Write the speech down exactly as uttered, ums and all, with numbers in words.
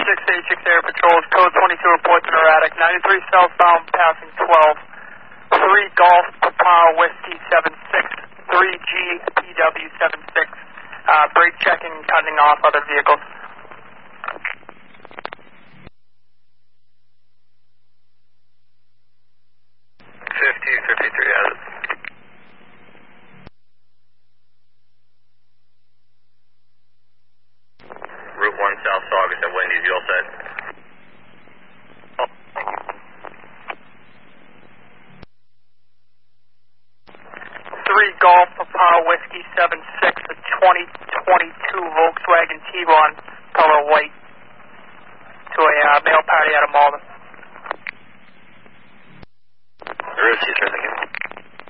six eight six Air Patrols, code twenty-two reports an erratic, ninety-three southbound passing twelve, three Golf Papa Whiskey seven six, three G P W seven six, uh, brake checking, cutting off other vehicles. fifty, fifty-three has it. Route one South Saugus at Wendy's, you all set? Oh, thank you. three Golf Papa Whiskey seven six, a twenty twenty-two Volkswagen Tiguan, color white, to a uh, mail party out of Malden. Route two, sir, thank you.